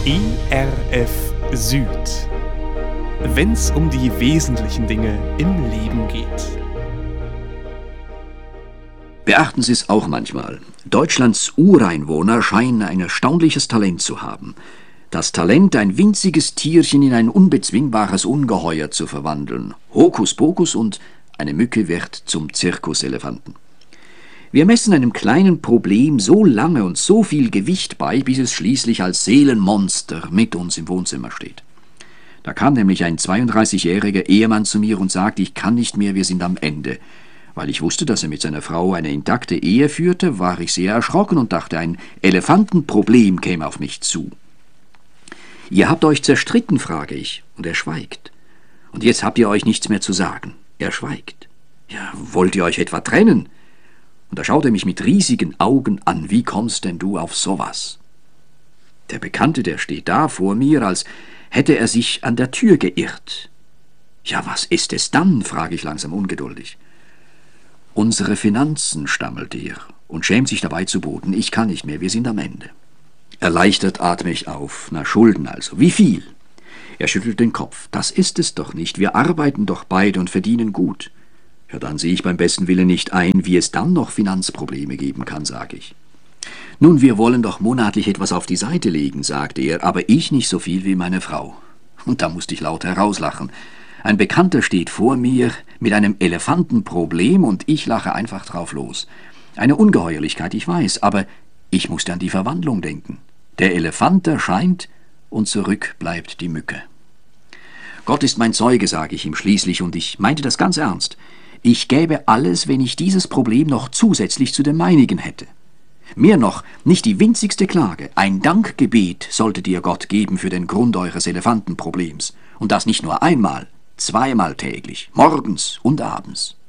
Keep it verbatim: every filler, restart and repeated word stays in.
E R F Süd. Wenn's um die wesentlichen Dinge im Leben geht. Beachten Sie es auch manchmal. Deutschlands Ureinwohner scheinen ein erstaunliches Talent zu haben. Das Talent, ein winziges Tierchen in ein unbezwingbares Ungeheuer zu verwandeln. Hokuspokus und eine Mücke wird zum Zirkuselefanten. Wir messen einem kleinen Problem so lange und so viel Gewicht bei, bis es schließlich als Seelenmonster mit uns im Wohnzimmer steht. Da kam nämlich ein zweiunddreißigjähriger Ehemann zu mir und sagte, ich kann nicht mehr, wir sind am Ende. Weil ich wusste, dass er mit seiner Frau eine intakte Ehe führte, war ich sehr erschrocken und dachte, ein Elefantenproblem käme auf mich zu. Ihr habt euch zerstritten, frage ich, und er schweigt. Und jetzt habt ihr euch nichts mehr zu sagen. Er schweigt. Ja, wollt ihr euch etwa trennen? Und da schaut er mich mit riesigen Augen an. Wie kommst denn du auf sowas? Der Bekannte, der steht da vor mir, als hätte er sich an der Tür geirrt. Ja, was ist es dann? Frage ich langsam ungeduldig. Unsere Finanzen, stammelt er und schämt sich dabei zu Boden. Ich kann nicht mehr, wir sind am Ende. Erleichtert atme ich auf. Na, Schulden also. Wie viel? Er schüttelt den Kopf. Das ist es doch nicht. Wir arbeiten doch beide und verdienen gut. Ja, dann sehe ich beim besten Willen nicht ein, wie es dann noch Finanzprobleme geben kann, sage ich. Nun, wir wollen doch monatlich etwas auf die Seite legen, sagte er, aber ich nicht so viel wie meine Frau. Und da musste ich laut herauslachen. Ein Bekannter steht vor mir mit einem Elefantenproblem und ich lache einfach drauf los. Eine Ungeheuerlichkeit, ich weiß, aber ich musste an die Verwandlung denken. Der Elefant erscheint und zurück bleibt die Mücke. Gott ist mein Zeuge, sage ich ihm schließlich, und ich meinte das ganz ernst. Ich gäbe alles, wenn ich dieses Problem noch zusätzlich zu dem meinigen hätte. Mehr noch, nicht die winzigste Klage, ein Dankgebet solltet ihr Gott geben für den Grund eures Elefantenproblems. Und das nicht nur einmal, zweimal täglich, morgens und abends.